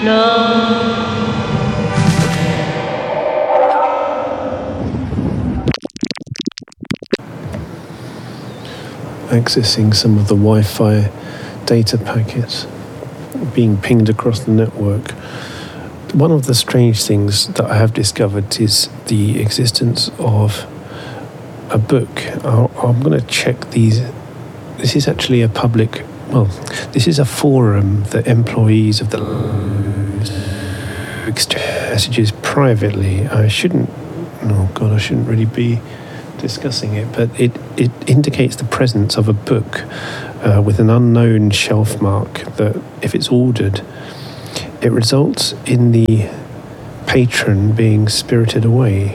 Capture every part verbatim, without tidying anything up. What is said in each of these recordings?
No. Accessing some of the Wi-Fi data packets being pinged across the network. One of the strange things that I have discovered is the existence of a book. I'll, I'm going to check these. This is actually a public, well, this is a forum that employees of the exchange messages privately. I shouldn't, oh God, I shouldn't really be discussing it, but it, it indicates the presence of a book uh, with an unknown shelf mark that, if it's ordered, it results in the patron being spirited away.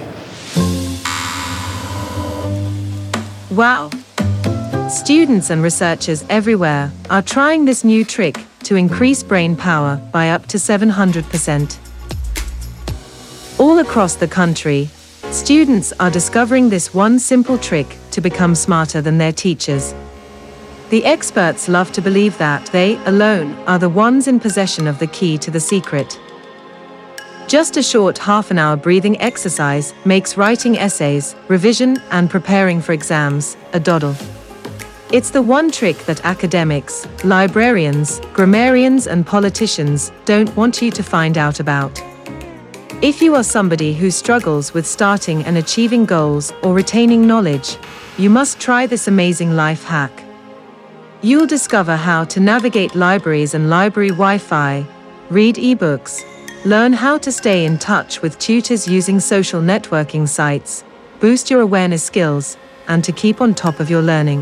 Wow! Students and researchers everywhere are trying this new trick to increase brain power by up to seven hundred percent. All across the country, students are discovering this one simple trick to become smarter than their teachers. The experts love to believe that they, alone, are the ones in possession of the key to the secret. Just a short half an hour breathing exercise makes writing essays, revision, and preparing for exams a doddle. It's the one trick that academics, librarians, grammarians, and politicians don't want you to find out about. If you are somebody who struggles with starting and achieving goals or retaining knowledge, you must try this amazing life hack. You'll discover how to navigate libraries and library Wi-Fi, read ebooks, learn how to stay in touch with tutors using social networking sites, boost your awareness skills, and to keep on top of your learning.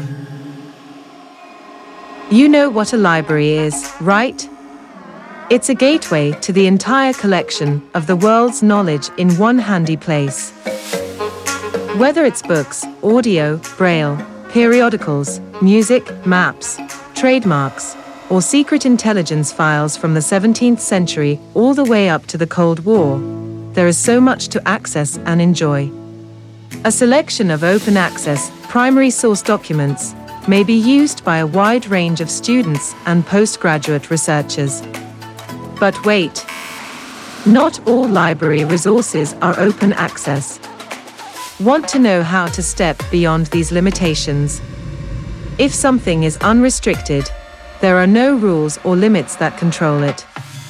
You know what a library is, right? It's a gateway to the entire collection of the world's knowledge in one handy place. Whether it's books, audio, braille, periodicals, music, maps, trademarks, or secret intelligence files from the seventeenth century all the way up to the Cold War, there is so much to access and enjoy. A selection of open access, primary source documents may be used by a wide range of students and postgraduate researchers. But wait, not all library resources are open access. Want to know how to step beyond these limitations? If something is unrestricted, there are no rules or limits that control it.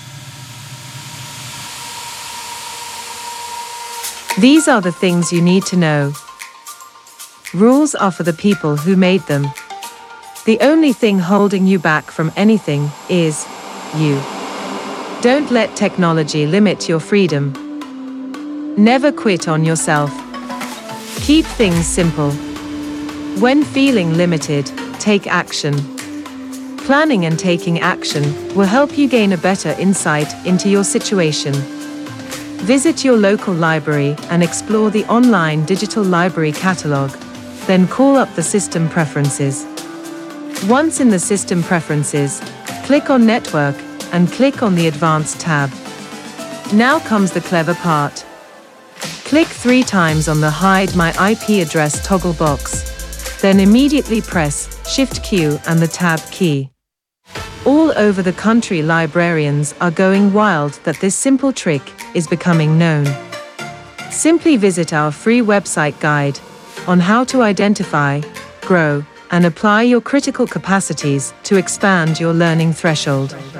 These are the things you need to know. Rules are for the people who made them. The only thing holding you back from anything is you. Don't let technology limit your freedom. Never quit on yourself. Keep things simple. When feeling limited, take action. Planning and taking action will help you gain a better insight into your situation. Visit your local library and explore the online digital library catalog. Then call up the system preferences. Once in the system preferences, click on Network and click on the Advanced tab. Now comes the clever part. Click three times on the Hide My I P Address toggle box. Then immediately press Shift Q and the Tab key. All over the country, librarians are going wild that this simple trick is becoming known. Simply visit our free website guide on how to identify, grow, and apply your critical capacities to expand your learning threshold.